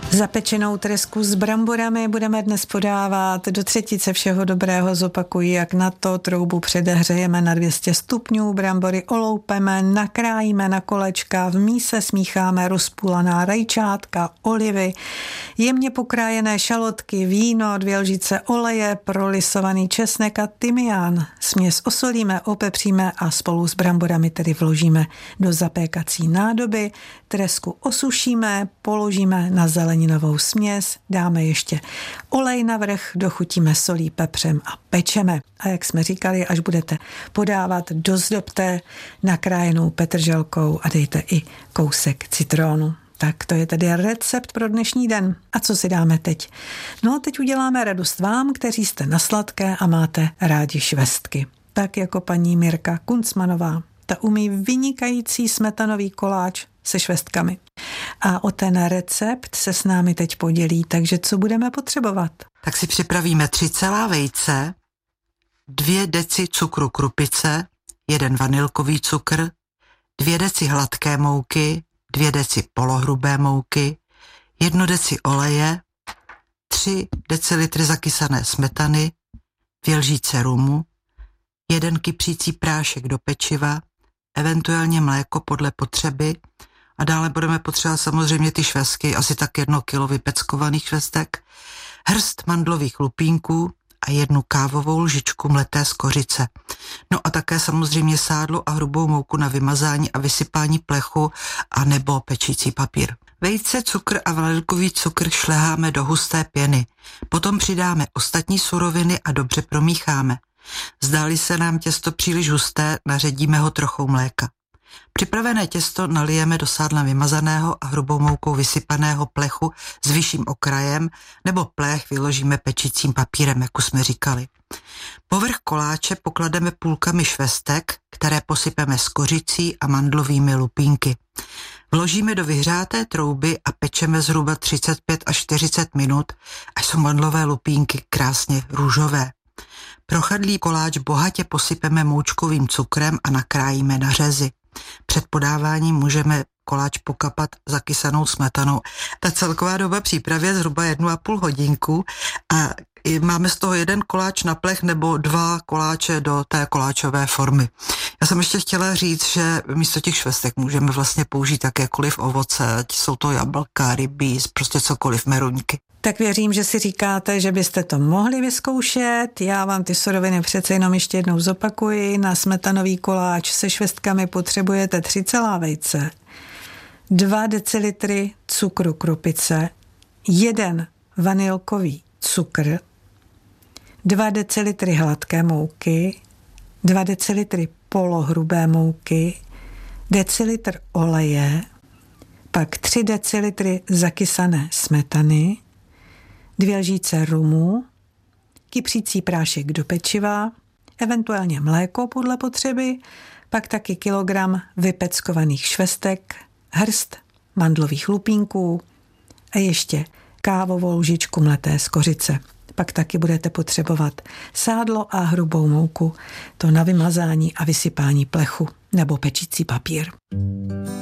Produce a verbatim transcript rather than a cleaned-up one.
Zapečenou tresku s bramborami budeme dnes podávat. Do třetice všeho dobrého zopakuji, jak na to troubu předehřejeme na dvě stě stupňů, brambory oloupeme, nakrájíme na kolečka, v míse smícháme rozpůlaná rajčátka, olivy, jemně pokrájené šalotky, víno, dvě lžice oleje, prolisovaný česnek a tymián. Směs osolíme, opepříme a spolu s bramborami tedy vložíme do zapékací nádoby. Tresku osušíme, položíme na zeleninovou směs, dáme ještě olej navrch, dochutíme solí, pepřem a pečeme. A jak jsme říkali, až budete podávat, dozdobte nakrájenou petrželkou a dejte i kousek citrónu. Tak to je tedy recept pro dnešní den. A co si dáme teď? No, teď uděláme radost vám, kteří jste na sladké a máte rádi švestky. Tak jako paní Mirka Kuncmanová. Ta umí vynikající smetanový koláč se švestkami. A o ten recept se s námi teď podělí, takže co budeme potřebovat? Tak si připravíme tři celá vejce, dvě deci cukru krupice, jeden vanilkový cukr, dvě deci hladké mouky, dvě deci polohrubé mouky, jedno deci oleje, tři decilitry zakysané smetany, dvě lžíce rumu, jeden kypřící prášek do pečiva, eventuálně mléko podle potřeby a dále budeme potřebovat samozřejmě ty švestky, asi tak jedno kilo vypeckovaných švestek, hrst mandlových lupínků a jednu kávovou lžičku mleté z kořice. No a také samozřejmě sádlo a hrubou mouku na vymazání a vysypání plechu a nebo pečící papír. Vejce, cukr a vanilkový cukr šleháme do husté pěny. Potom přidáme ostatní suroviny a dobře promícháme. Zdáli se nám těsto příliš husté, naředíme ho trochou mléka. Připravené těsto nalijeme do sádla vymazaného a hrubou moukou vysypaného plechu s vyšším okrajem nebo plech vyložíme pečícím papírem, jak už jsme říkali. Povrch koláče poklademe půlkami švestek, které posypeme s kořicí a mandlovými lupínky. Vložíme do vyhřáté trouby a pečeme zhruba třicet pět až čtyřicet minut, až jsou mandlové lupínky krásně růžové. Prochadlý koláč bohatě posypeme moučkovým cukrem a nakrájíme na řezy. Před podáváním můžeme koláč pokapat zakysanou smetanou. Ta celková doba přípravy je zhruba jednu a půl hodinku a máme z toho jeden koláč na plech nebo dva koláče do té koláčové formy. Já jsem ještě chtěla říct, že místo těch švestek můžeme vlastně použít jakékoliv ovoce, ať jsou to jablka, rybí, prostě cokoliv, meruňky. Tak věřím, že si říkáte, že byste to mohli vyzkoušet. Já vám ty suroviny přece jenom ještě jednou zopakuji. Na smetanový koláč se švestkami potřebujete tři celá vejce, dva decilitry cukru krupice, jeden vanilkový cukr, dva decilitry hladké mouky, dva decilitry polohrubé mouky, decilitr oleje, pak tři decilitry zakysané smetany, dvě lžíce rumu, kypřící prášek do pečiva, eventuálně mléko podle potřeby, pak taky kilogram vypeckovaných švestek, hrst mandlových lupínků a ještě kávovou lžičku mleté z kořice. Pak taky budete potřebovat sádlo a hrubou mouku, to na vymazání a vysypání plechu nebo pečící papír.